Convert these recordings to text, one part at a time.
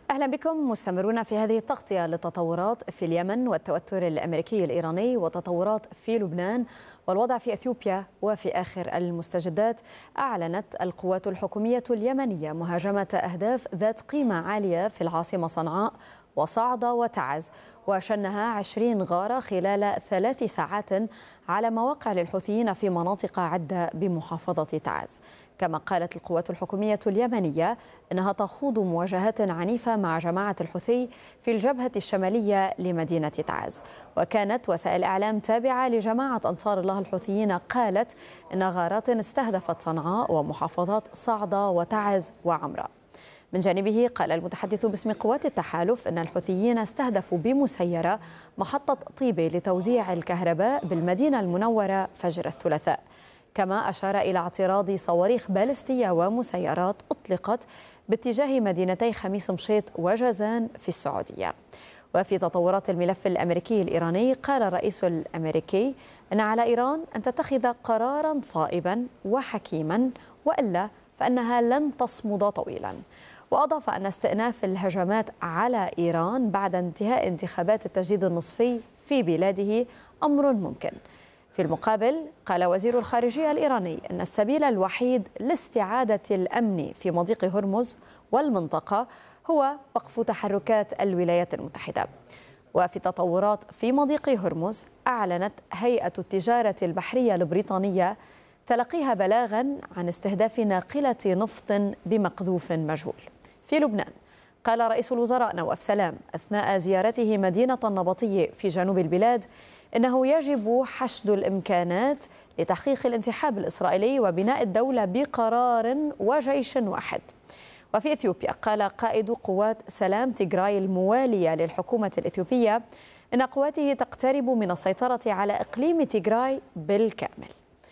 أهلا بكم مستمرون في هذه التغطية للتطورات في اليمن والتوتر الأمريكي الإيراني وتطورات في لبنان والوضع في أثيوبيا. وفي آخر المستجدات أعلنت القوات الحكومية اليمنية مهاجمة أهداف ذات قيمة عالية في العاصمة صنعاء وصعدة وتعز، وشنها 20 غارة خلال 3 ساعات على مواقع للحوثيين في مناطق عدة بمحافظة تعز. كما قالت القوات الحكومية اليمنية أنها تخوض مواجهات عنيفة مع جماعة الحوثي في الجبهة الشمالية لمدينة تعز. وكانت وسائل إعلام تابعة لجماعة أنصار الله الحوثيين قالت أن غارات استهدفت صنعاء ومحافظات صعدة وتعز وعمراء. من جانبه قال المتحدث باسم قوات التحالف أن الحوثيين استهدفوا بمسيرة محطة طيبة لتوزيع الكهرباء بالمدينة المنورة فجر الثلاثاء. كما أشار إلى اعتراض صواريخ باليستية ومسيرات أطلقت باتجاه مدينتي خميس مشيط وجازان في السعودية. وفي تطورات الملف الأمريكي الإيراني قال الرئيس الأمريكي أن على إيران أن تتخذ قراراً صائباً وحكيماً وإلا فإنها لن تصمد طويلاً. وأضاف أن استئناف الهجمات على إيران بعد انتهاء انتخابات التجديد النصفي في بلاده أمر ممكن. في المقابل قال وزير الخارجية الإيراني أن السبيل الوحيد لاستعادة الأمن في مضيق هرمز والمنطقة هو وقف تحركات الولايات المتحدة. وفي تطورات في مضيق هرمز أعلنت هيئة التجارة البحرية البريطانية تلقيها بلاغا عن استهداف ناقلة نفط بمقذوف مجهول. في لبنان قال رئيس الوزراء نواف سلام أثناء زيارته مدينة النبطية في جنوب البلاد إنه يجب حشد الإمكانات لتحقيق الانسحاب الإسرائيلي وبناء الدولة بقرار وجيش واحد. وفي إثيوبيا قال قائد قوات سلام تيغراي الموالية للحكومة الإثيوبية إن قواته تقترب من السيطرة على إقليم تيغراي بالكامل.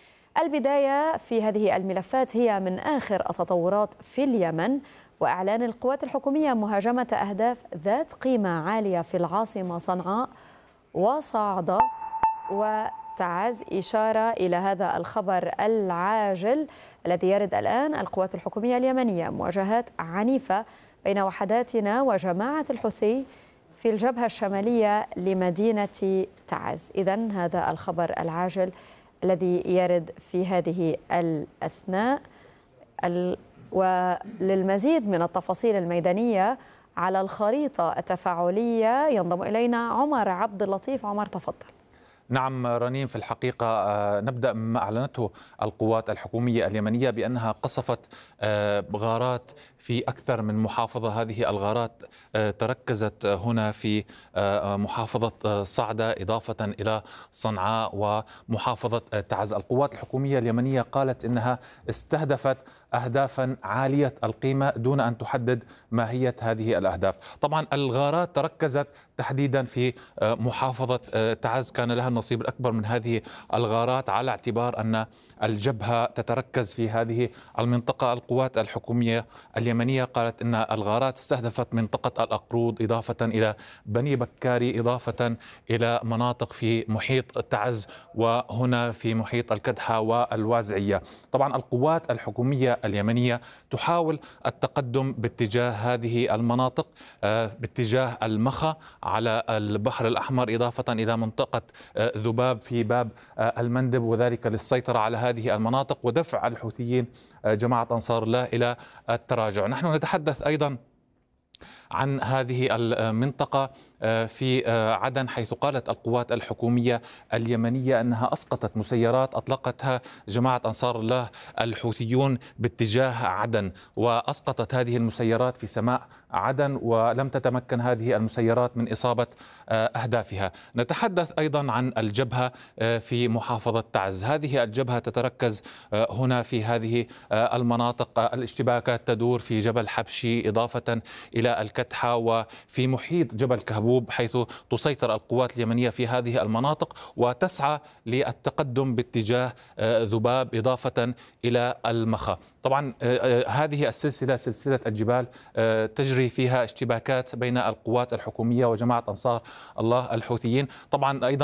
البداية في هذه الملفات هي من آخر التطورات في اليمن وإعلان القوات الحكومية مهاجمة أهداف ذات قيمة عالية في العاصمة صنعاء وصعدة وتعز. إشارة إلى هذا الخبر العاجل الذي يرد الآن القوات الحكومية اليمنية مواجهات عنيفة بين وحداتنا وجماعة الحوثي في الجبهة الشمالية لمدينة تعز. إذن هذا الخبر العاجل الذي يرد في هذه الأثناء. وللمزيد من التفاصيل الميدانية على الخريطة التفاعلية ينضم إلينا عمر عبد اللطيف. عمر تفضل. نعم رنيم، في الحقيقة نبدأ مما أعلنته القوات الحكومية اليمنية بأنها قصفت غارات في أكثر من محافظة. هذه الغارات تركزت هنا في محافظة صعدة إضافة إلى صنعاء ومحافظة تعز. القوات الحكومية اليمنية قالت إنها استهدفت أهدافا عالية القيمة دون أن تحدد ماهية هذه الأهداف. طبعا الغارات تركزت تحديدا في محافظة تعز، كان لها النصيب الأكبر من هذه الغارات على اعتبار أن الجبهة تتركز في هذه المنطقة. القوات الحكومية اليمنية قالت أن الغارات استهدفت منطقة الأقرود إضافة إلى بني بكاري إضافة إلى مناطق في محيط تعز وهنا في محيط الكدحة والوازعية. طبعا القوات الحكومية اليمنية تحاول التقدم باتجاه هذه المناطق باتجاه المخا على البحر الأحمر إضافة إلى منطقة ذباب في باب المندب، وذلك للسيطرة على هذه المناطق ودفع الحوثيين جماعة أنصار الله إلى التراجع. نحن نتحدث أيضا عن هذه المنطقة في عدن، حيث قالت القوات الحكومية اليمنية أنها أسقطت مسيرات أطلقتها جماعة أنصار الله الحوثيون باتجاه عدن، وأسقطت هذه المسيرات في سماء عدن ولم تتمكن هذه المسيرات من إصابة أهدافها. نتحدث أيضا عن الجبهة في محافظة تعز. هذه الجبهة تتركز هنا في هذه المناطق. الاشتباكات تدور في جبل حبشي إضافة إلى الكدحة وفي محيط جبل كهبوب، حيث تسيطر القوات اليمنية في هذه المناطق وتسعى للتقدم باتجاه ذباب إضافة إلى المخا. طبعا هذه السلسلة سلسلة الجبال تجري فيها اشتباكات بين القوات الحكومية وجماعة أنصار الله الحوثيين. طبعا أيضا